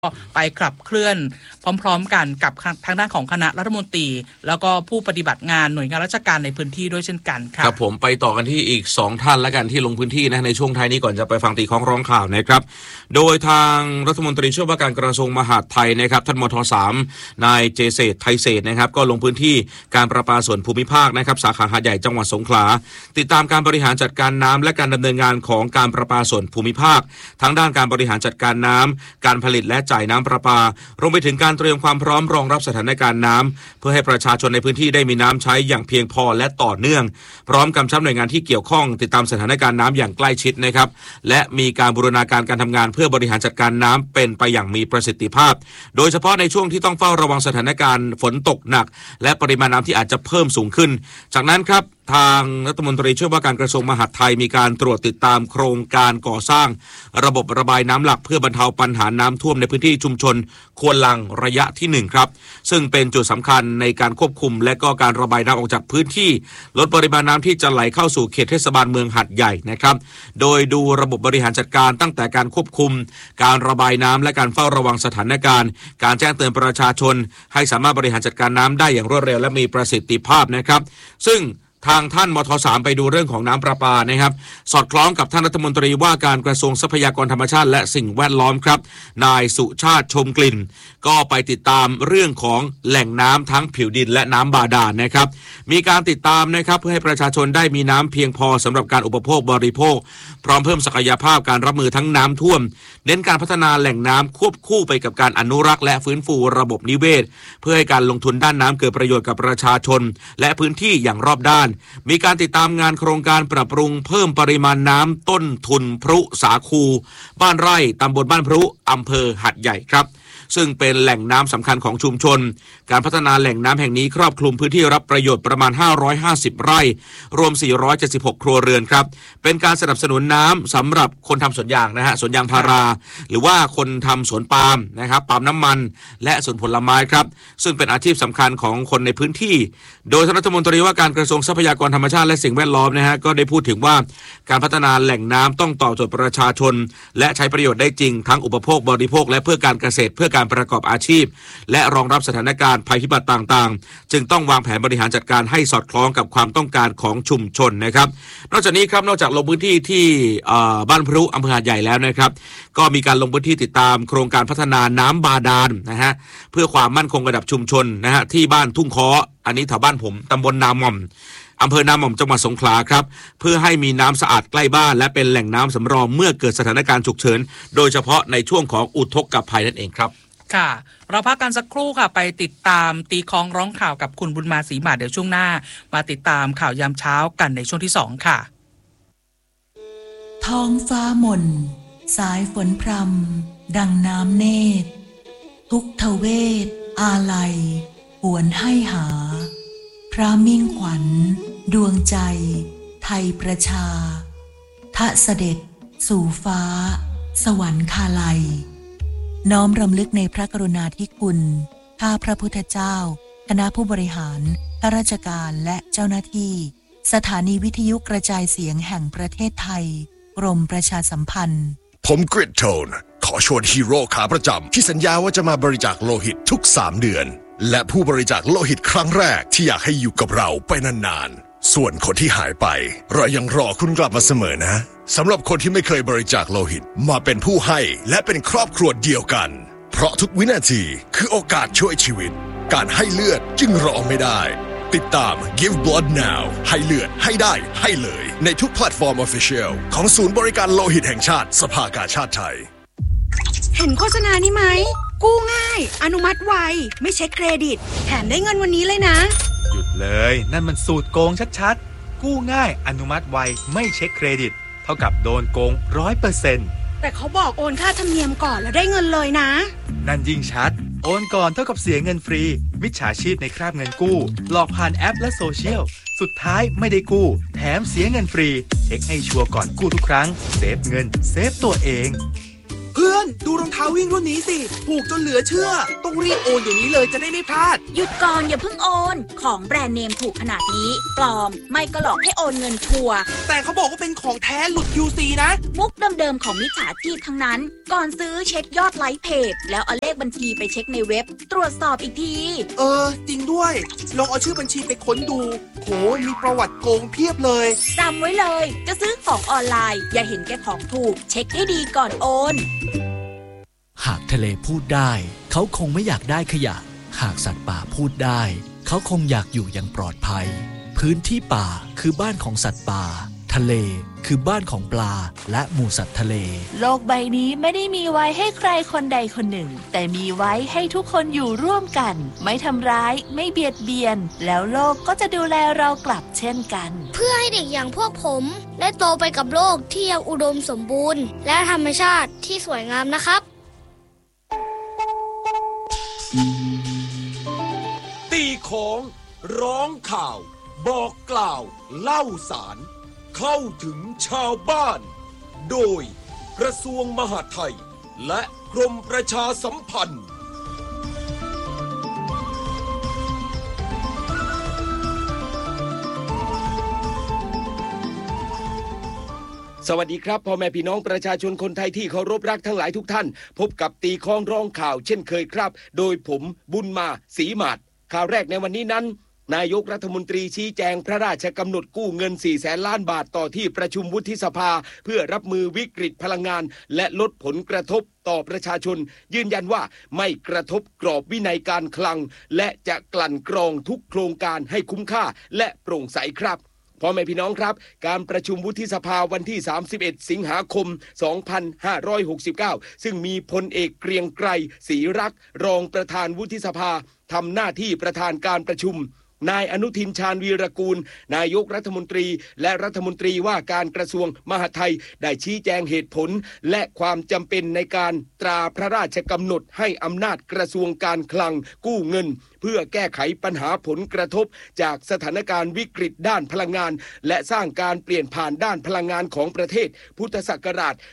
ไปขับเคลื่อนพร้อมๆกันกับทางด้านของคณะรัฐมนตรีแล้วก็ผู้ปฏิบัติงานหน่วยงานราชการในพื้นที่ด้วยเช่นกันค่ะครับผมไปต่อกันที่อีก2ท่านแล้วกันที่ลงพื้นที่นะในช่วงท้ายนี้ก่อนจะไปฟังตีข้องร้องข่าวนะครับโดยทางรัฐมนตรีช่วยว่าการกระทรวงมหาดไทยนะครับท่านมท.3 นายเจเศรษฐ์ไทยเศรษฐ์นะครับก็ลงพื้นที่การประปาส่วนภูมิภาคนะครับสาขาหาดใหญ่จังหวัดสงขลาติดตามการบริหารจัดการน้ำและการดำเนินงานของการประปาส่วนภูมิภาคทั้งด้านการบริหารจัดการน้ำการผลิตและจ่ายน้ำประปารวมไปถึงการเตรียมความพร้อมรองรับสถานการณ์น้ำเพื่อให้ประชาชนในพื้นที่ได้มีน้ำใช้อย่างเพียงพอและต่อเนื่องพร้อมกำชับหน่วยงานที่เกี่ยวข้องติดตามสถานการณ์น้ำอย่างใกล้ชิดนะครับและมีการบูรณาการการทำงานเพื่อบริหารจัดการน้ำเป็นไปอย่างมีประสิทธิภาพโดยเฉพาะในช่วงที่ต้องเฝ้าระวังสถานการณ์ฝนตกหนักและปริมาณน้ำที่อาจจะเพิ่มสูงขึ้นจากนั้นครับทางรัฐมนตรีช่วยว่าการกระทรวงมหาดไทยมีการตรวจติดตามโครงการก่อสร้างระบบระบายน้ำหลักเพื่อบรรเทาปัญหาน้ำท่วมในพื้นที่ชุมชนควนลังระยะที่1ครับซึ่งเป็นจุดสำคัญในการควบคุมและก็การระบายน้ำออกจากพื้นที่ลดปริมาณน้ำที่จะไหลเข้าสู่เขตเทศบาลเมืองหาดใหญ่นะครับโดยดูระบบบริหารจัดการตั้งแต่การควบคุมการระบายน้ำและการเฝ้าระวังสถานการณ์การแจ้งเตือนประชาชนให้สามารถบริหารจัดการน้ำได้อย่างรวดเร็วและมีประสิทธิภาพนะครับซึ่งทางท่านมท.3 ไปดูเรื่องของน้ำประปานะครับสอดคล้องกับท่านรัฐมนตรีว่าการกระทรวงทรัพยากรธรรมชาติและสิ่งแวดล้อมครับนายสุชาติชมกลิ่นก็ไปติดตามเรื่องของแหล่งน้ำทั้งผิวดินและน้ำบาดาลนะครับมีการติดตามนะครับเพื่อให้ประชาชนได้มีน้ำเพียงพอสำหรับการอุปโภคบริโภคพร้อมเพิ่มศักยภาพการรับมือทั้งน้ำท่วมเน้นการพัฒนาแหล่งน้ำควบคู่ไปกับการอนุรักษ์และฟื้นฟูระบบนิเวศเพื่อให้การลงทุนด้านน้ำเกิดประโยชน์กับประชาชนและพื้นที่อย่างรอบด้านมีการติดตามงานโครงการปรับปรุงเพิ่มปริมาณน้ำต้นทุนพรุสาคูบ้านไร่ตำบลบ้านพรุอำเภอหาดใหญ่ครับซึ่งเป็นแหล่งน้ำสำคัญของชุมชนการพัฒนาแหล่งน้ำแห่งนี้ครอบคลุมพื้นที่รับประโยชน์ประมาณ550ไร่รวม476ครัวเรือนครับเป็นการสนับสนุนน้ำสำหรับคนทำสวนยางนะฮะสวนยางพาราหรือว่าคนทำสวนปาล์มนะครับปาล์มน้ำมันและสวนผลไม้ครับซึ่งเป็นอาชีพสำคัญของคนในพื้นที่โดยท่านรัฐมนตรีว่าการกระทรวงทรัพยากรธรรมชาติและสิ่งแวดล้อมนะฮะก็ได้พูดถึงว่าการพัฒนาแหล่งน้ำต้องตอบโจทย์ประชาชนและใช้ประโยชน์ได้จริงทั้งอุปโภคบริโภคและเพื่อการเกษตรเพื่อการประกอบอาชีพและรองรับสถานการณ์ภัยพิบัติต่างๆจึงต้องวางแผนบริหารจัดการให้สอดคล้องกับความต้องการของชุมชนนะครับนอกจากนี้ครับนอกจากลงพื้นที่ที่บ้านพรุอำเภอหาดใหญ่แล้วนะครับก็มีการลงพื้นที่ติดตามโครงการพัฒนาน้ำบาดาลนะฮะเพื่อความมั่นคงระดับชุมชนนะฮะที่บ้านทุ่งค้ออันนี้แถวบ้านผมตำบลนาหม่อมอำเภอนาหม่อมจังหวัดสงขลาครับเพื่อให้มีน้ำสะอาดใกล้บ้านและเป็นแหล่งน้ำสำรองเมื่อเกิดสถานการณ์ฉุกเฉินโดยเฉพาะในช่วงของอุทกภัยนั่นเองครับค่ะเราพักกันสักครู่ค่ะไปติดตามตีคล้องร้องข่าวกับคุณบุญมาศรีหมาเดี๋ยวช่วงหน้ามาติดตามข่าวยามเช้ากันในช่วงที่2ค่ะท้องฟ้าหม่นสายฝนพรำดังน้ำเนตรทุกทเวทอาลัยหวนให้หาพระมิ่งขวัญดวงใจไทยประชาทะเสด็จสู่ฟ้าสวรรคาลัยน้อมรำลึกในพระกรุณาธิคุณข้าพระพุทธเจ้าคณะผู้บริหารข้าราชการและเจ้าหน้าที่สถานีวิทยุกระจายเสียงแห่งประเทศไทยกรมประชาสัมพันธ์ผมกริดโทนขอชวนฮีโร่ขาประจำที่สัญญาว่าจะมาบริจาคโลหิตทุก3 เดือนและผู้บริจาคโลหิตครั้งแรกที่อยากให้อยู่กับเราไปนานๆส่วนคนที่หายไปเรายังรอคุณกลับมาเสมอนะสำหรับคนที่ไม่เคยบริจาคโลหิตมาเป็นผู้ให้และเป็นครอบครัวเดียวกันเพราะทุกวินาทีคือโอกาสช่วยชีวิตการให้เลือดจึงรอไม่ได้ติดตาม Give Blood Now ให้เลือดให้ได้ให้เลยในทุกแพลตฟอร์ม Official ของศูนย์บริการโลหิตแห่งชาติสภากาชาดไทยเห็นโฆษณานี้ไหมกู้ง่ายอนุมัติไวไม่เช็คเครดิตแถมได้เงินวันนี้เลยนะหยุดเลยนั่นมันสูตรโกงชัดๆกู้ง่ายอนุมัติไวไม่เช็คเครดิตเท่ากับโดนโกง 100% แต่เขาบอกโอนค่าธรรมเนียมก่อนแล้วได้เงินเลยนะนั่นยิ่งชัดโอนก่อนเท่ากับเสียเงินฟรีมิจฉาชีพในคราบเงินกู้หลอกผ่านแอปและโซเชียลสุดท้ายไม่ได้กู้แถมเสียเงินฟรีเช็คให้ชัวร์ก่อนกู้ทุกครั้งเซฟเงินเซฟตัวเองเพื่อนดูรองเท้าวิ่งรุ่นนี้สิถูกจนเหลือเชื่อต้องรีบโอนเดี๋ยวนี้เลยจะได้ไม่พลาดหยุดก่อนอย่าเพิ่งโอนของแบรนด์เนมถูกขนาดนี้ปลอมไม่ก็หลอกให้โอนเงินชัวร์แต่เขาบอกว่าเป็นของแท้หลุด QC นะมุกเดิมๆของมิจฉาชีพทั้งนั้นก่อนซื้อเช็คยอดไลค์เพจแล้วเอาเลขบัญชีไปเช็คในเว็บตรวจสอบอีกทีจริงด้วยลองเอาชื่อบัญชีไปค้นดูโหมีประวัติโกงเพียบเลยจำไว้เลยจะซื้อของออนไลน์อย่าเห็นแก่ของถูกเช็คให้ดีก่อนโอนหากทะเลพูดได้เขาคงไม่อยากได้ขยะหากสัตว์ป่าพูดได้เขาคงอยากอยู่อย่างปลอดภัยพื้นที่ป่าคือบ้านของสัตว์ป่าทะเลคือบ้านของปลาและหมู่สัตว์ทะเลโลกใบนี้ไม่ได้มีไว้ให้ใครคนใดคนหนึ่งแต่มีไว้ให้ทุกคนอยู่ร่วมกันไม่ทำร้ายไม่เบียดเบียนแล้วโลกก็จะดูแลเรากลับเช่นกันเพื่อให้เด็กอย่างพวกผมได้โตไปกับโลกที่ยังอุดมสมบูรณ์และธรรมชาติที่สวยงามนะครับตีของร้องข่าวบอกกล่าวเล่าสารเข้าถึงชาวบ้านโดยกระทรวงมหาดไทยและกรมประชาสัมพันธ์สวัสดีครับพ่อแม่พี่น้องประชาชนคนไทยที่เคารพรักทั้งหลายทุกท่านพบกับตีคล้องร้องข่าวเช่นเคยครับโดยผมบุญมาศรีหมาดข่าวแรกในวันนี้นั้นนายกรัฐมนตรีชี้แจงพระราชกำหนดกู้เงิน 400,000 ล้านบาทต่อที่ประชุมวุฒิสภาเพื่อรับมือวิกฤตพลังงานและลดผลกระทบต่อประชาชนยืนยันว่าไม่กระทบกรอบวินัยการคลังและจะกลั่นกรองทุกโครงการให้คุ้มค่าและโปร่งใสครับพ่อแม่พี่น้องครับการประชุมวุฒิสภาวันที่31สิงหาคม2569ซึ่งมีพลเอกเกรียงไกรศรีรักษ์รองประธานวุฒิสภาทำหน้าที่ประธานการประชุมนายอนุทินชาญวีรกูลนายกรัฐมนตรีและรัฐมนตรีว่าการกระทรวงมหาดไทยได้ชี้แจงเหตุผลและความจำเป็นในการตราพระราชกำหนดให้อำนาจกระทรวงการคลังกู้เงินเพื่อแก้ไขปัญหาผลกระทบจากสถานการณ์วิกฤตด้านพลังงานและสร้างการเปลี่ยนผ่านด้านพลังงานของประเทศพุทธศักราช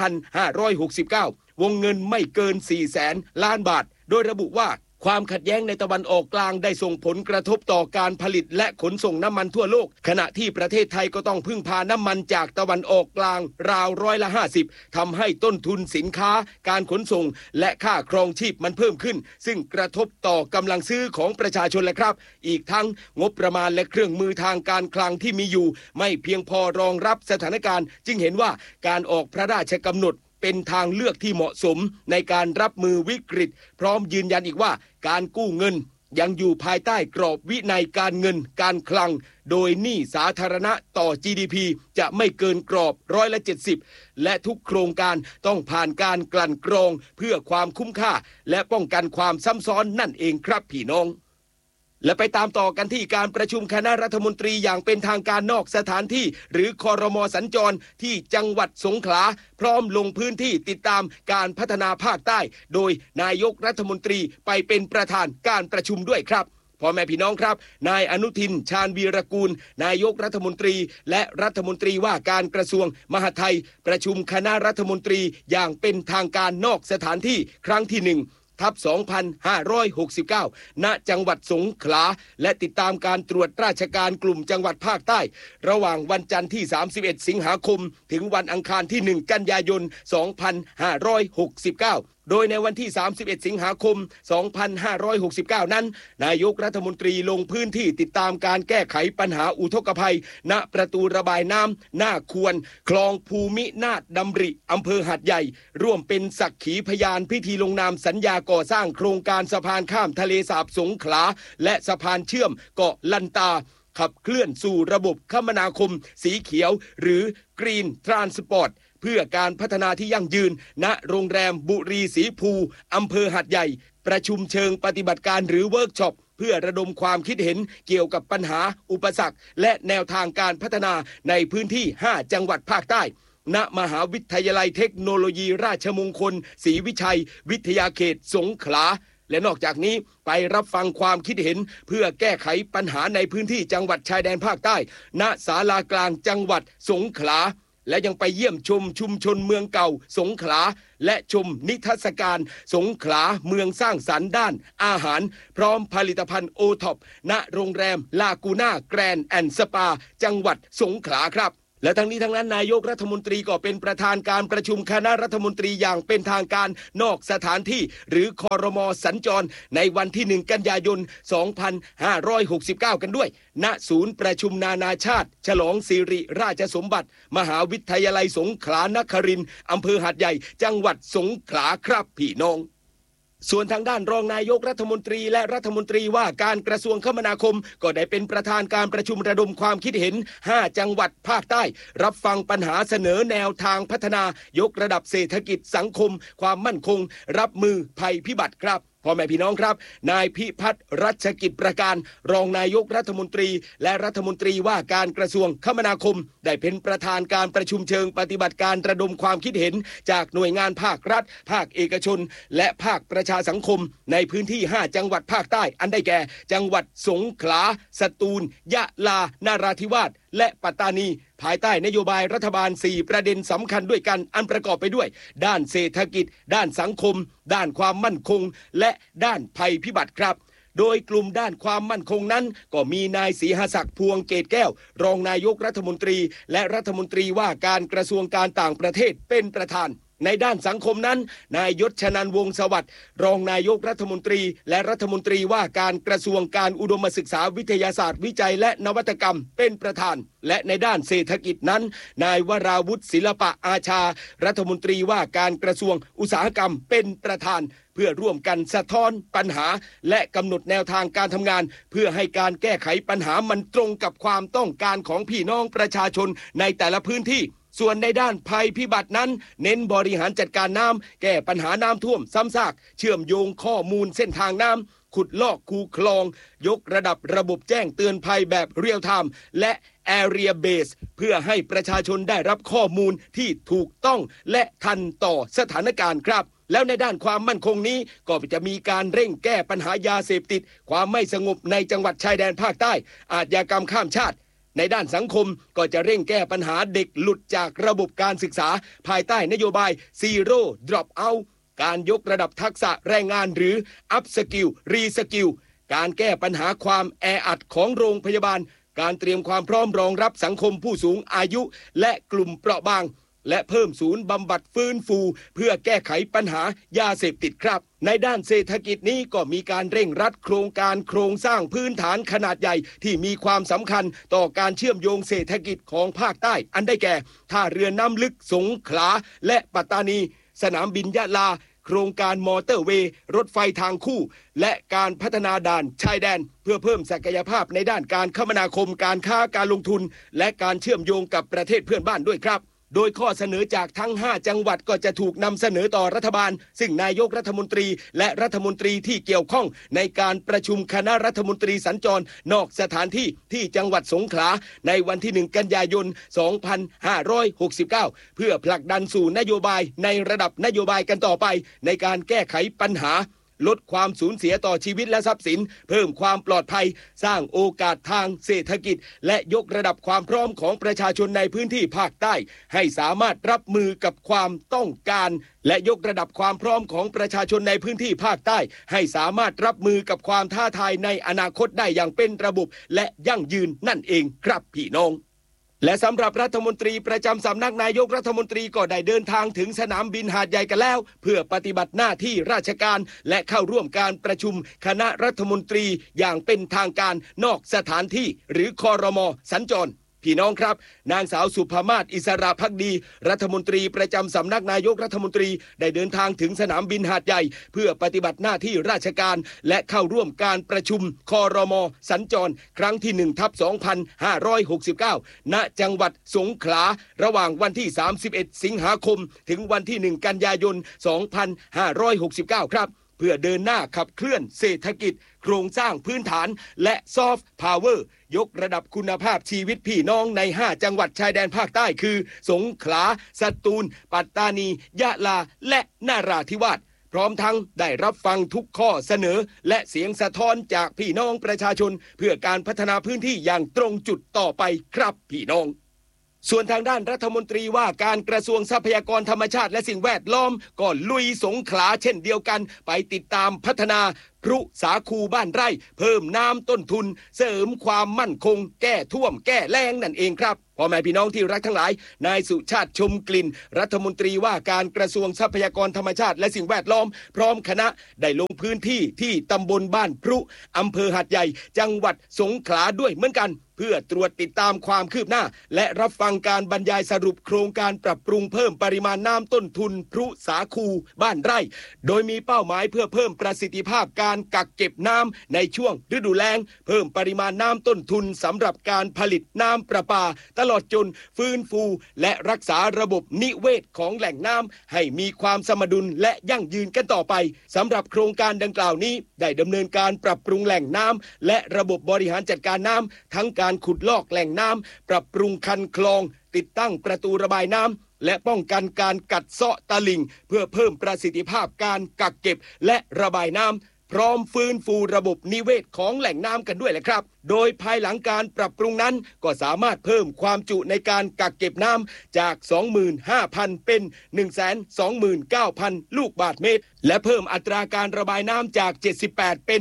2569วงเงินไม่เกิน 400,000 ล้านบาทโดยระบุว่าความขัดแย้งในตะวันออกกลางได้ส่งผลกระทบต่อการผลิตและขนส่งน้ำมันทั่วโลกขณะที่ประเทศไทยก็ต้องพึ่งพาน้ำมันจากตะวันออกกลางราว50%ทำให้ต้นทุนสินค้าการขนส่งและค่าครองชีพมันเพิ่มขึ้นซึ่งกระทบต่อกำลังซื้อของประชาชนและครับอีกทั้งงบประมาณและเครื่องมือทางการคลังที่มีอยู่ไม่เพียงพอรองรับสถานการณ์จึงเห็นว่าการออกพระราชกำหนดเป็นทางเลือกที่เหมาะสมในการรับมือวิกฤตพร้อมยืนยันอีกว่าการกู้เงินยังอยู่ภายใต้กรอบวินัยการเงินการคลังโดยหนี้สาธารณะต่อ GDP จะไม่เกินกรอบ70%และทุกโครงการต้องผ่านการกลั่นกรองเพื่อความคุ้มค่าและป้องกันความซ้ำซ้อนนั่นเองครับพี่น้องและไปตามต่อกันที่การประชุมคณะรัฐมนตรีอย่างเป็นทางการนอกสถานที่หรือครม.สัญจรที่จังหวัดสงขลาพร้อมลงพื้นที่ติดตามการพัฒนาภาคใต้โดยนายกรัฐมนตรีไปเป็นประธานการประชุมด้วยครับพ่อแม่พี่น้องครับนายอนุทินชาญวีรกูลนายกรัฐมนตรีและรัฐมนตรีว่าการกระทรวงมหาดไทยประชุมคณะรัฐมนตรีอย่างเป็นทางการนอกสถานที่ครั้งที่1/2569 ณ จังหวัดสงขลาและติดตามการตรวจราชการกลุ่มจังหวัดภาคใต้ระหว่างวันจันทร์ที่31สิงหาคมถึงวันอังคารที่1กันยายน2569โดยในวันที่31สิงหาคม2569นั้นนายกรัฐมนตรีลงพื้นที่ติดตามการแก้ไขปัญหาอุทกภัยณประตูระบายน้ำหน้าควรคลองภูมินาถดำริอำเภอหาดใหญ่ร่วมเป็นสักขีพยานพิธีลงนามสัญญาก่อสร้างโครงการสะพานข้ามทะเลสาบสงขลาและสะพานเชื่อมเกาะลันตาขับเคลื่อนสู่ระบบคมนาคมสีเขียวหรือ Green Transportเพื่อการพัฒนาที่ยั่งยืนณโรงแรมบุรีศรีภูอำเภอหาดใหญ่ประชุมเชิงปฏิบัติการหรือเวิร์กช็อปเพื่อระดมความคิดเห็นเกี่ยวกับปัญหาอุปสรรคและแนวทางการพัฒนาในพื้นที่5จังหวัดภาคใต้ณมหาวิทยาลัยเทคโนโลยีราชมงคลศรีวิชัยวิทยาเขตสงขลาและนอกจากนี้ไปรับฟังความคิดเห็นเพื่อแก้ไขปัญหาในพื้นที่จังหวัดชายแดนภาคใต้ณศาลากลางจังหวัดสงขลาและยังไปเยี่ยมชมชุมชนเมืองเก่าสงขลาและชมนิทรรศการสงขลาเมืองสร้างสรรค์ด้านอาหารพร้อมผลิตภัณฑ์โอท็อปณโรงแรมลากูน่าแกรนด์แอนด์สปาจังหวัดสงขลาครับและทั้งนี้ทั้งนั้นนายกรัฐมนตรีก็เป็นประธานการประชุมคณะรัฐมนตรีอย่างเป็นทางการนอกสถานที่หรือครม.สัญจรในวันที่1กันยายน2569กันด้วยณศูนย์ประชุมนานาชาติฉลองสิริราชสมบัติมหาวิทยาลัยสงขลานครินทร์อำเภอหาดใหญ่จังหวัดสงขลาครับพี่น้องส่วนทางด้านรองนายกรัฐมนตรีและรัฐมนตรีว่าการกระทรวงคมนาคมก็ได้เป็นประธานการประชุมระดมความคิดเห็น5จังหวัดภาคใต้รับฟังปัญหาเสนอแนวทางพัฒนายกระดับเศรษฐกิจสังคมความมั่นคงรับมือภัยพิบัติครับพ่อแม่พี่น้องครับนายพิพัฒน์รัชกิจประการรองนายกรัฐมนตรีและรัฐมนตรีว่าการกระทรวงคมนาคมได้เป็นประธานการประชุมเชิงปฏิบัติการระดมความคิดเห็นจากหน่วยงานภาครัฐภาคเอกชนและภาคประชาสังคมในพื้นที่5จังหวัดภาคใต้อันได้แก่จังหวัดสงขลาสตูลยะลานราธิวาสและปัตตานีภายใต้นโยบายรัฐบาล4ประเด็นสำคัญด้วยกันอันประกอบไปด้วยด้านเศรษฐกิจด้านสังคมด้านความมั่นคงและด้านภัยพิบัติครับโดยกลุ่มด้านความมั่นคงนั้นก็มีนายศรีหศักดิ์พวงเกตแก้วรองนายกรัฐมนตรีและรัฐมนตรีว่าการกระทรวงการต่างประเทศเป็นประธานในด้านสังคมนั้นนายยศชนันท์วงศ์สวัสดิ์รองนายกรัฐมนตรีและรัฐมนตรีว่าการกระทรวงการอุดมศึกษาวิทยาศาสตร์วิจัยและนวัตกรรมเป็นประธานและในด้านเศรษฐกิจนั้นนายวราวุฒิศิลปะอาชารัฐมนตรีว่าการกระทรวงอุตสาหกรรมเป็นประธานเพื่อร่วมกันสะท้อนปัญหาและกำหนดแนวทางการทำงานเพื่อให้การแก้ไขปัญหามันตรงกับความต้องการของพี่น้องประชาชนในแต่ละพื้นที่ส่วนในด้านภัยพิบัตินั้นเน้นบริหารจัดการน้ำแก้ปัญหาน้ำท่วมซ้ำซากเชื่อมโยงข้อมูลเส้นทางน้ำขุดลอกคูคลองยกระดับระบบแจ้งเตือนภัยแบบเรียลไทม์และ Area Base เพื่อให้ประชาชนได้รับข้อมูลที่ถูกต้องและทันต่อสถานการณ์ครับแล้วในด้านความมั่นคงนี้ก็จะมีการเร่งแก้ปัญหายาเสพติดความไม่สงบในจังหวัดชายแดนภาคใต้อาชญากรรมข้ามชาติในด้านสังคมก็จะเร่งแก้ปัญหาเด็กหลุดจากระบบการศึกษาภายใต้นโยบาย Zero Drop Out การยกระดับทักษะแรงงานหรือ Up Skill Re Skill การแก้ปัญหาความแออัดของโรงพยาบาลการเตรียมความพร้อมรองรับสังคมผู้สูงอายุและกลุ่มเปราะบางและเพิ่มศูนย์บำบัดฟื้นฟูเพื่อแก้ไขปัญหายาเสพติดครับในด้านเศรษฐกิจนี้ก็มีการเร่งรัดโครงการโครงสร้างพื้นฐานขนาดใหญ่ที่มีความสำคัญต่อการเชื่อมโยงเศรษฐกิจของภาคใต้อันได้แก่ท่าเรือน้ำลึกสงขลาและปัตตานีสนามบินยะลาโครงการมอเตอร์เวย์รถไฟทางคู่และการพัฒนาด่านชายแดนเพื่อเพิ่มศักยภาพในด้านการคมนาคมการค้าการลงทุนและการเชื่อมโยงกับประเทศเพื่อนบ้านด้วยครับโดยข้อเสนอจากทั้ง5จังหวัดก็จะถูกนำเสนอต่อรัฐบาลซึ่งนายกรัฐมนตรีและรัฐมนตรีที่เกี่ยวข้องในการประชุมคณะรัฐมนตรีสัญจรนอกสถานที่ที่จังหวัดสงขลาในวันที่1กันยายน2569เพื่อผลักดันสู่นโยบายในระดับนโยบายกันต่อไปในการแก้ไขปัญหาลดความสูญเสียต่อชีวิตและทรัพย์สินเพิ่มความปลอดภัยสร้างโอกาสทางเศรษฐกิจและยกระดับความพร้อมของประชาชนในพื้นที่ภาคใต้ให้สามารถรับมือกับความต้องการและยกระดับความพร้อมของประชาชนในพื้นที่ภาคใต้ให้สามารถรับมือกับความท้าทายในอนาคตได้อย่างเป็นระบบและยั่งยืนนั่นเองครับพี่น้องและสำหรับรัฐมนตรีประจำสำนักนายกรัฐมนตรีก็ได้เดินทางถึงสนามบินหาดใหญ่กันแล้วเพื่อปฏิบัติหน้าที่ราชการและเข้าร่วมการประชุมคณะรัฐมนตรีอย่างเป็นทางการนอกสถานที่หรือครม.สัญจรพี่น้องครับนางสาวสุภมาศอิสระภักดีรัฐมนตรีประจำสำนักนายกรัฐมนตรีได้เดินทางถึงสนามบินหาดใหญ่เพื่อปฏิบัติหน้าที่ราชการและเข้าร่วมการประชุมครม.สัญจรครั้งที่1/2569ณจังหวัดสงขลาระหว่างวันที่31สิงหาคมถึงวันที่1กันยายน2569ครับเพื่อเดินหน้าขับเคลื่อนเศรษฐกิจโครงสร้างพื้นฐานและซอฟต์พาวเวอร์ยกระดับคุณภาพชีวิตพี่น้องใน5จังหวัดชายแดนภาคใต้คือสงขลาสตูลปัตตานียะลาและนราธิวาสพร้อมทั้งได้รับฟังทุกข้อเสนอและเสียงสะท้อนจากพี่น้องประชาชนเพื่อการพัฒนาพื้นที่อย่างตรงจุดต่อไปครับพี่น้องส่วนทางด้านรัฐมนตรีว่าการกระทรวงทรัพยากรธรรมชาติและสิ่งแวดล้อมก็ลุยสงขลาเช่นเดียวกันไปติดตามพัฒนาพรุสาคูบ้านไร่เพิ่มน้ำต้นทุนเสริมความมั่นคงแก้ท่วมแก้แล้งนั่นเองครับพ่อแม่พี่น้องที่รักทั้งหลายนายสุชาติชมกลิ่นรัฐมนตรีว่าการกระทรวงทรัพยากรธรรมชาติและสิ่งแวดล้อมพร้อมคณะได้ลงพื้นที่ที่ตำบลบ้านพรุอำเภอหาดใหญ่จังหวัดสงขลาด้วยเหมือนกันเพื่อตรวจติดตามความคืบหน้าและรับฟังการบรรยายสรุปโครงการปรับปรุงเพิ่มปริมาณน้ำต้นทุนพรุสาคูบ้านไร่โดยมีเป้าหมายเพื่อเพิ่มประสิทธิภาพการกักเก็บน้ำในช่วงฤดูแล้งเพิ่มปริมาณน้ำต้นทุนสำหรับการผลิตน้ำประปาตลอดจนฟื้นฟูและรักษาระบบนิเวศของแหล่งน้ำให้มีความสมดุลและยั่งยืนกันต่อไปสำหรับโครงการดังกล่าวนี้ได้ดำเนินการปรับปรุงแหล่งน้ำและระบบบริหารจัดการน้ำทั้งการขุดลอกแหล่งน้ำปรับปรุงคันคลองติดตั้งประตูระบายน้ำและป้องกันการกัดเซาะตลิ่งเพื่อเพิ่มประสิทธิภาพการกักเก็บและระบายน้ำพร้อมฟื้นฟูระบบนิเวศของแหล่งน้ำกันด้วยแหละครับโดยภายหลังการปรับปรุงนั้นก็สามารถเพิ่มความจุในการกักเก็บน้ำจาก 25,000 เป็น 129,000 ลูกบาศก์เมตรและเพิ่มอัตราการระบายน้ำจาก 78 เป็น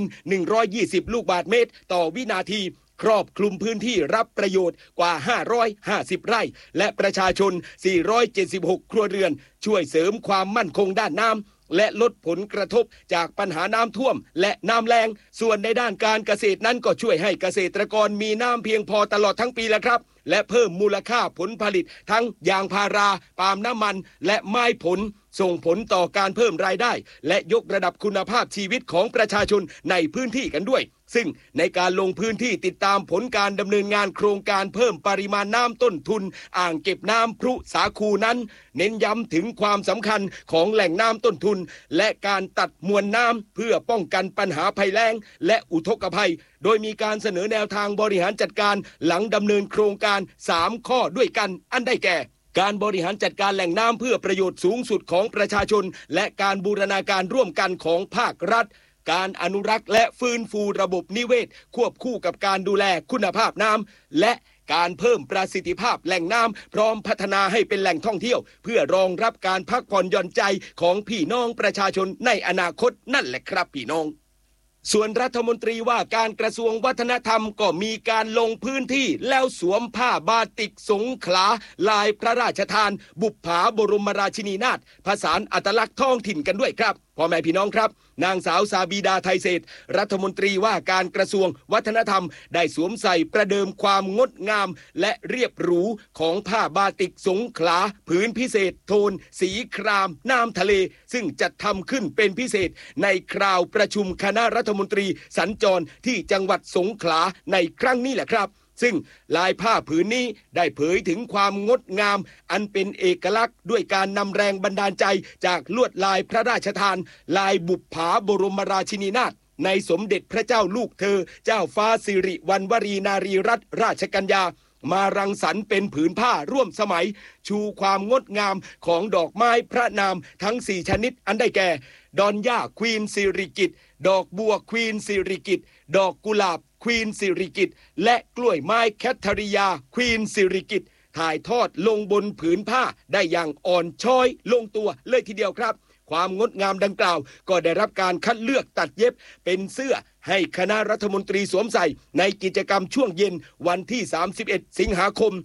120 ลูกบาศก์เมตรต่อวินาทีครอบคลุมพื้นที่รับประโยชน์กว่า550ไร่และประชาชน476ครัวเรือนช่วยเสริมความมั่นคงด้านน้ำและลดผลกระทบจากปัญหาน้ำท่วมและน้ำแล้งส่วนในด้านการเกษตรนั้นก็ช่วยให้เกษตรกรมีน้ำเพียงพอตลอดทั้งปีแล้วครับและเพิ่มมูลค่าผลผลิตทั้งยางพาราปาล์มน้ำมันและไม้ผลส่งผลต่อการเพิ่มรายได้และยกระดับคุณภาพชีวิตของประชาชนในพื้นที่กันด้วยซึ่งในการลงพื้นที่ติดตามผลการดำเนินงานโครงการเพิ่มปริมาณน้ำต้นทุนอ่างเก็บน้ำพรุสาคูนั้นเน้นย้ำถึงความสำคัญของแหล่งน้ำต้นทุนและการตัดมวลน้ำเพื่อป้องกันปัญหาภัยแล้งและอุทกภัยโดยมีการเสนอแนวทางบริหารจัดการหลังดำเนินโครงการ3ข้อด้วยกันอันได้แก่การบริหารจัดการแหล่งน้ำเพื่อประโยชน์สูงสุดของประชาชนและการบูรณาการร่วมกันของภาครัฐการอนุรักษ์และฟื้นฟูระบบนิเวศควบคู่กับการดูแลคุณภาพน้ำและการเพิ่มประสิทธิภาพแหล่งน้ำพร้อมพัฒนาให้เป็นแหล่งท่องเที่ยวเพื่อรองรับการพักผ่อนหย่อนใจของพี่น้องประชาชนในอนาคตนั่นแหละครับพี่น้องส่วนรัฐมนตรีว่าการกระทรวงวัฒนธรรมก็มีการลงพื้นที่แล้วสวมผ้าบาติกสงขลาลายพระราชทานบุปผาบรมราชินีนาถผสานอัตลักษณ์ท้องถิ่นกันด้วยครับพ่อแม่พี่น้องครับนางสาวซาบีดาไทยเศรษฐ์รัฐมนตรีว่าการกระทรวงวัฒนธรรมได้สวมใส่ประเดิมความงดงามและเรียบหรูของผ้าบาติกสงขลาผืนพิเศษโทนสีครามน้ำทะเลซึ่งจัดทำขึ้นเป็นพิเศษในคราวประชุมคณะรัฐมนตรีสัญจรที่จังหวัดสงขลาในครั้งนี้แหละครับซึ่งลายผ้าผืนนี้ได้เผยถึงความงดงามอันเป็นเอกลักษณ์ด้วยการนำแรงบันดาลใจจากลวดลายพระราชทานลายบุปผาบรมราชินีนาถในสมเด็จพระเจ้าลูกเธอเจ้าฟ้าสิริวัณวรีนารีรัตนราชกัญญามารังสรรค์เป็นผืนผ้าร่วมสมัยชูความงดงามของดอกไม้พระนามทั้ง4ชนิดอันได้แก่ดอนย่าควีนสิริกิติ์ดอกบัวควีนสิริกิติ์ดอกกุหลาบควีนสิริกิติ์และกล้วยไม้แคทเธอรียาควีนสิริกิติ์ถ่ายทอดลงบนผืนผ้าได้อย่างอ่อนช้อยลงตัวเลยทีเดียวครับความงดงามดังกล่าวก็ได้รับการคัดเลือกตัดเย็บเป็นเสื้อให้คณะรัฐมนตรีสวมใส่ในกิจกรรมช่วงเย็นวันที่31สิงหาคม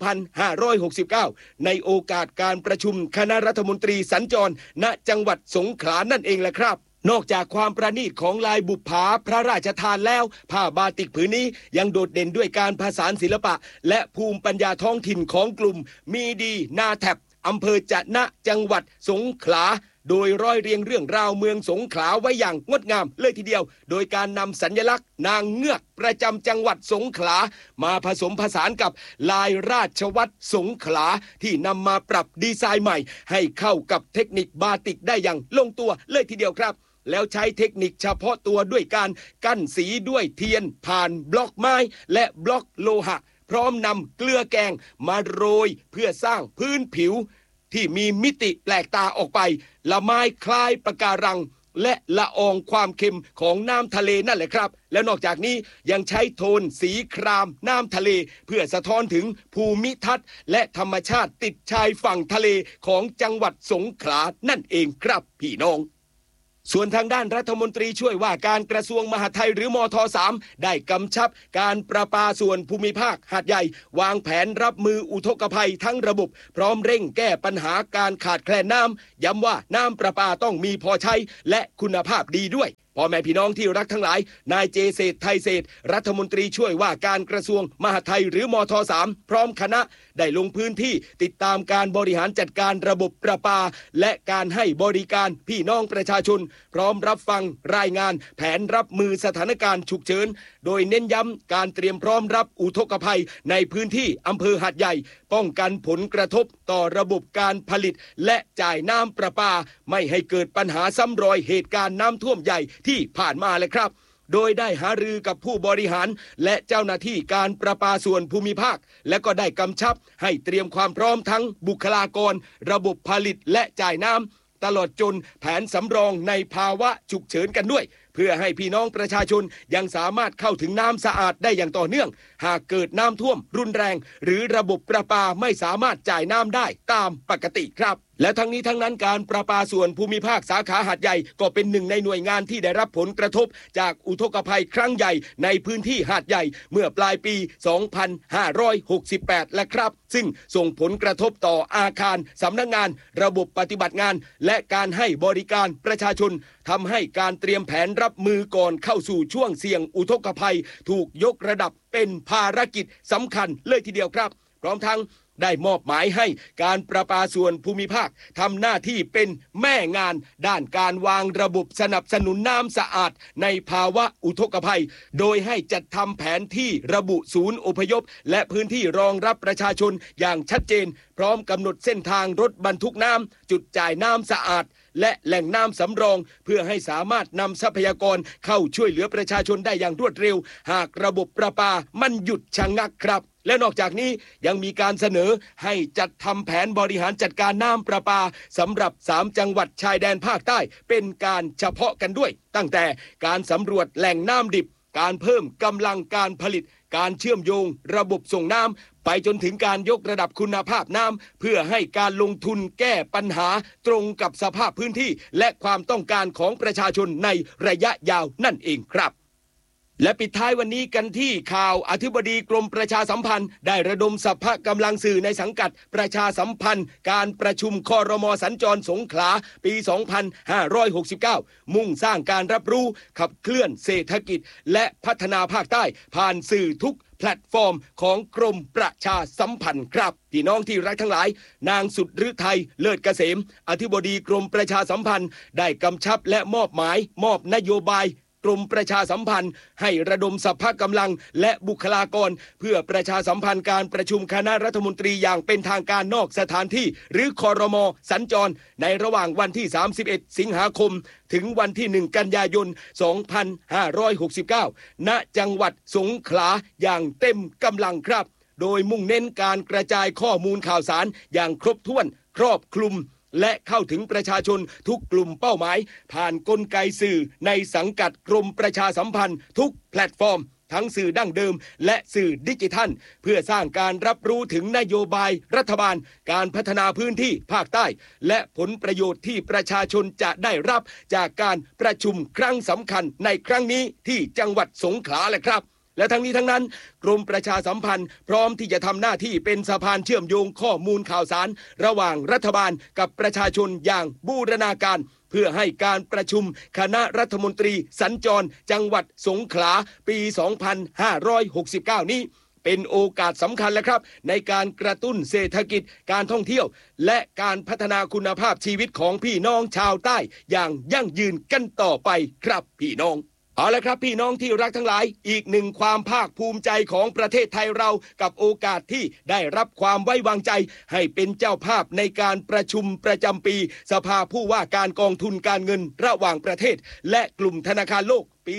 2569ในโอกาสการประชุมคณะรัฐมนตรีสัญจรณจังหวัดสงขลานั่นเองแหละครับนอกจากความประณีตของลายบุปผาพระราชทานแล้วผ้าบาติกผืนนี้ยังโดดเด่นด้วยการผสานศิลปะและภูมิปัญญาท้องถิ่นของกลุ่มมีดีนาแถบอำเภอจะนะจังหวัดสงขลาโดยร้อยเรียงเรื่องราวเมืองสงขลาไว้อย่างงดงามเลยทีเดียวโดยการนำสัญลักษณ์นางเงือกประจำจังหวัดสงขลามาผสมผสานกับลายราชวัตรสงขลาที่นำมาปรับดีไซน์ใหม่ให้เข้ากับเทคนิคบาติกได้อย่างลงตัวเลยทีเดียวครับแล้วใช้เทคนิคเฉพาะตัวด้วยการกั้นสีด้วยเทียนผ่านบล็อกไม้และบล็อกโลหะพร้อมนำเกลือแกงมาโรยเพื่อสร้างพื้นผิวที่มีมิติแปลกตาออกไปละไม้คล้ายปะการังและละอองความเค็มของน้ำทะเลนั่นแหละครับและนอกจากนี้ยังใช้โทนสีครามน้ำทะเลเพื่อสะท้อนถึงภูมิทัศน์และธรรมชาติติดชายฝั่งทะเลของจังหวัดสงขลานั่นเองครับพี่น้องส่วนทางด้านรัฐมนตรีช่วยว่าการกระทรวงมหาดไทยหรือมท.3 ได้กำชับการประปาส่วนภูมิภาคหาดใหญ่วางแผนรับมืออุทกภัยทั้งระบบพร้อมเร่งแก้ปัญหาการขาดแคลนน้ำย้ำว่าน้ำประปาต้องมีพอใช้และคุณภาพดีด้วยพ่อแม่พี่น้องที่รักทั้งหลายนายเจเศรษฐ์ไทยเศรษฐ์รัฐมนตรีช่วยว่าการกระทรวงมหาดไทยหรือมท.3 พร้อมคณะได้ลงพื้นที่ติดตามการบริหารจัดการระบบประปาและการให้บริการพี่น้องประชาชนพร้อมรับฟังรายงานแผนรับมือสถานการณ์ฉุกเฉินโดยเน้นย้ำการเตรียมพร้อมรับอุทกภัยในพื้นที่อำเภอหาดใหญ่ป้องกันผลกระทบต่อระบบการผลิตและจ่ายน้ำประปาไม่ให้เกิดปัญหาซ้ำรอยเหตุการณ์น้ำท่วมใหญ่ที่ผ่านมาเลยครับโดยได้หารือกับผู้บริหารและเจ้าหน้าที่การประปาส่วนภูมิภาคและก็ได้กำชับให้เตรียมความพร้อมทั้งบุคลากรระบบผลิตและจ่ายน้ำตลอดจนแผนสำรองในภาวะฉุกเฉินกันด้วยเพื่อให้พี่น้องประชาชนยังสามารถเข้าถึงน้ำสะอาดได้อย่างต่อเนื่องหากเกิดน้ำท่วมรุนแรงหรือระบบประปาไม่สามารถจ่ายน้ำได้ตามปกติครับและทั้งนี้ทั้งนั้นการประปาส่วนภูมิภาคสาขาหาดใหญ่ก็เป็นหนึ่งในหน่วยงานที่ได้รับผลกระทบจากอุทกภัยครั้งใหญ่ในพื้นที่หาดใหญ่เมื่อปลายปี 2568 และครับซึ่งส่งผลกระทบต่ออาคารสำนักงานระบบปฏิบัติงานและการให้บริการประชาชนทำให้การเตรียมแผนรับมือก่อนเข้าสู่ช่วงเสี่ยงอุทกภัยถูกยกระดับเป็นภารกิจสำคัญเลยทีเดียวครับพร้อมทั้งได้มอบหมายให้การประปาส่วนภูมิภาคทำหน้าที่เป็นแม่งานด้านการวางระบบสนับสนุนน้ำสะอาดในภาวะอุทกภัยโดยให้จัดทำแผนที่ระบุศูนย์อพยพและพื้นที่รองรับประชาชนอย่างชัดเจนพร้อมกำหนดเส้นทางรถบรรทุกน้ำจุดจ่ายน้ำสะอาดและแหล่งน้ำสำรองเพื่อให้สามารถนำทรัพยากรเข้าช่วยเหลือประชาชนได้อย่างรวดเร็วหากระบบประปามันหยุดชะงักครับและนอกจากนี้ยังมีการเสนอให้จัดทำแผนบริหารจัดการน้ำประปาสำหรับ3จังหวัดชายแดนภาคใต้เป็นการเฉพาะกันด้วยตั้งแต่การสำรวจแหล่งน้ำดิบการเพิ่มกำลังการผลิตการเชื่อมโยงระบบส่งน้ำไปจนถึงการยกระดับคุณภาพน้ำเพื่อให้การลงทุนแก้ปัญหาตรงกับสภาพพื้นที่และความต้องการของประชาชนในระยะยาวนั่นเองครับและปิดท้ายวันนี้กันที่ข่าวอธิบดีกรมประชาสัมพันธ์ได้ระดมสรรพกำลังสื่อในสังกัดประชาสัมพันธ์การประชุมครม.สัญจรสงขลาปี 2569 มุ่งสร้างการรับรู้ขับเคลื่อนเศรษฐกิจและพัฒนาภาคใต้ผ่านสื่อทุกแพลตฟอร์มของกรมประชาสัมพันธ์ครับพี่น้องที่รักทั้งหลายนางสุดฤทัยเลิศเกษมอธิบดีกรมประชาสัมพันธ์ได้กำชับและมอบหมายมอบนโยบายกรมประชาสัมพันธ์ให้ระดมสรรพกำลังและบุคลากรเพื่อประชาสัมพันธ์การประชุมคณะรัฐมนตรีอย่างเป็นทางการนอกสถานที่หรือครม.สัญจรในระหว่างวันที่31สิงหาคมถึงวันที่1กันยายน2569ณจังหวัดสงขลาอย่างเต็มกำลังครับโดยมุ่งเน้นการกระจายข้อมูลข่าวสารอย่างครบถ้วนครอบคลุมและเข้าถึงประชาชนทุกกลุ่มเป้าหมายผ่านกลไกสื่อในสังกัดกรมประชาสัมพันธ์ทุกแพลตฟอร์มทั้งสื่อดั้งเดิมและสื่อดิจิทัลเพื่อสร้างการรับรู้ถึงนโยบายรัฐบาลการพัฒนาพื้นที่ภาคใต้และผลประโยชน์ที่ประชาชนจะได้รับจากการประชุมครั้งสำคัญในครั้งนี้ที่จังหวัดสงขลาแหละครับและทั้งนี้ทั้งนั้นกรมประชาสัมพันธ์พร้อมที่จะทำหน้าที่เป็นสะพานเชื่อมโยงข้อมูลข่าวสารระหว่างรัฐบาลกับประชาชนอย่างบูรณาการเพื่อให้การประชุมคณะรัฐมนตรีสัญจรจังหวัดสงขลาปี 2569 นี้เป็นโอกาสสำคัญแล้วครับในการกระตุ้นเศรษฐกิจการท่องเที่ยวและการพัฒนาคุณภาพชีวิตของพี่น้องชาวใต้อย่างยั่งยืนกันต่อไปครับพี่น้องเอาละครับพี่น้องที่รักทั้งหลายอีกหนึ่งความภาคภูมิใจของประเทศไทยเรากับโอกาสที่ได้รับความไว้วางใจให้เป็นเจ้าภาพในการประชุมประจำปีสภาผู้ว่าการกองทุนการเงินระหว่างประเทศและกลุ่มธนาคารโลกปี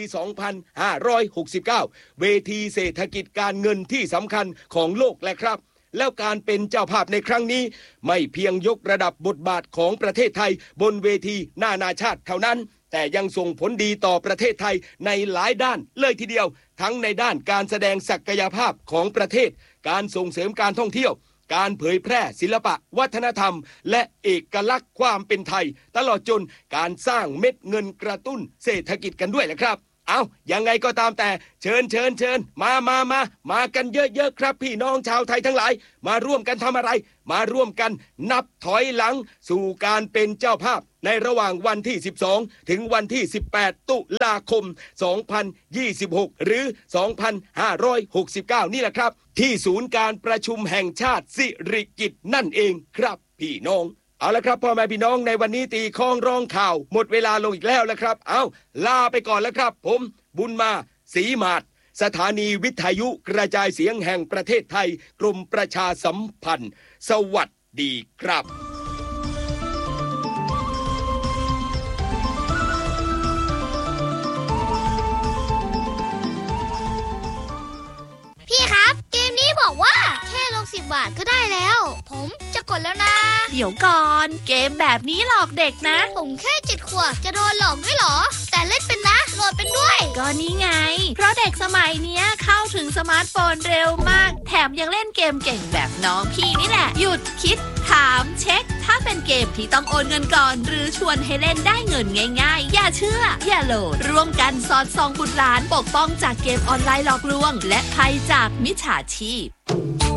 2569 เวทีเศรษฐกิจการเงินที่สำคัญของโลกแหละครับแล้วการเป็นเจ้าภาพในครั้งนี้ไม่เพียงยกระดับบทบาทของประเทศไทยบนเวทีนานาชาติเท่านั้นแต่ยังส่งผลดีต่อประเทศไทยในหลายด้านเลยทีเดียวทั้งในด้านการแสดงศักยภาพของประเทศการส่งเสริมการท่องเที่ยวการเผยแพร่ศิลปะวัฒนธรรมและเอกลักษณ์ความเป็นไทยตลอดจนการสร้างเม็ดเงินกระตุ้นเศรษฐกิจกันด้วยแหละครับเอายังไงก็ตามแต่เชิญมากันเยอะๆครับพี่น้องชาวไทยทั้งหลายมาร่วมกันทำอะไรมาร่วมกันนับถอยหลังสู่การเป็นเจ้าภาพในระหว่างวันที่12ถึงวันที่18ตุลาคม2026หรือ2569นี่แหละครับที่ศูนย์การประชุมแห่งชาติสิริกิติ์นั่นเองครับพี่น้องเอาละครับพ่อแม่พี่น้องในวันนี้ตีข้องร้องข่าวหมดเวลาลงอีกแล้วละครับเอาลาไปก่อนแล้วครับผมบุญมาศรีมาศสถานีวิทยุกระจายเสียงแห่งประเทศไทยกรมประชาสัมพันธ์สวัสดีครับพี่ครับเกมนี้บอกว่าแค่ลง10 บาทก็ได้แล้วผมจะกดแล้วนะเดี๋ยวก่อนเกมแบบนี้หลอกเด็กนะผมแค่7 ขวบจะโดนหลอกด้วยเหรอแต่เล่นเป็นนะโหลดเป็นด้วยก็นี่ไงเพราะเด็กสมัยเนี้ยเข้าถึงสมาร์ทโฟนเร็วมากแถมยังเล่นเกมเก่งแบบน้องพี่นี่แหละหยุดคิดถามเช็คถ้าเป็นเกมที่ต้องโอนเงินก่อนหรือชวนให้เล่นได้เงินง่ายๆอย่าเชื่ออย่าโหลดร่วมกันสอดส่องบุตรหลานปกป้องจากเกมออนไลน์หลอกลวงและภัยจากมิจฉาชีพ